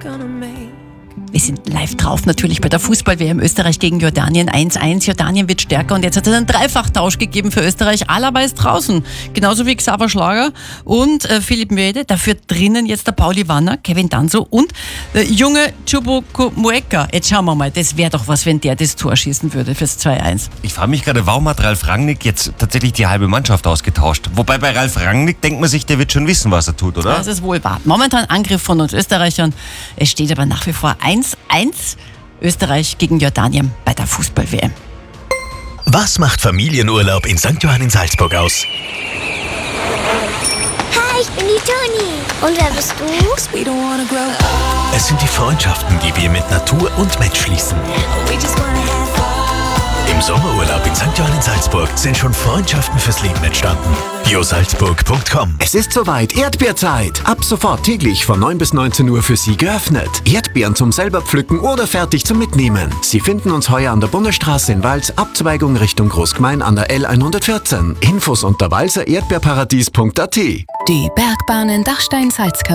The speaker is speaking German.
Wir sind live drauf, natürlich bei der Fußball-WM Österreich gegen Jordanien 1-1. Jordanien wird stärker und jetzt hat es einen Dreifachtausch gegeben für Österreich. Alaba ist draußen, genauso wie Xaver Schlager und Philipp Mede. Dafür drinnen jetzt der Pauli Wanner, Kevin Danso und der junge Chukwuka Mueka. Jetzt schauen wir mal, das wäre doch was, wenn der das Tor schießen würde fürs 2-1. Ich frage mich gerade, warum hat Ralf Rangnick jetzt tatsächlich die halbe Mannschaft ausgetauscht? Wobei bei Ralf Rangnick denkt man sich, der wird schon wissen, was er tut, oder? Das ist wohl wahr. Momentan Angriff von uns Österreichern. Es steht aber nach wie vor 1-1. Österreich gegen Jordanien bei der Fußball-WM. Was macht Familienurlaub in St. Johann in Salzburg aus? Hi, ich bin die Toni. Und wer bist du? Es sind die Freundschaften, die wir mit Natur und Mensch schließen. Im Sommerurlaub in St. Johann in Salzburg sind schon Freundschaften fürs Leben entstanden. biosalzburg.com. Es ist soweit, Erdbeerzeit. Ab sofort täglich von 9 bis 19 Uhr für Sie geöffnet. Erdbeeren zum selber pflücken oder fertig zum Mitnehmen. Sie finden uns heuer an der Bundesstraße in Wals, Abzweigung Richtung Großgmain an der L114. Infos unter walsererdbeerparadies.at. Die Bergbahnen Dachstein-Salzkammer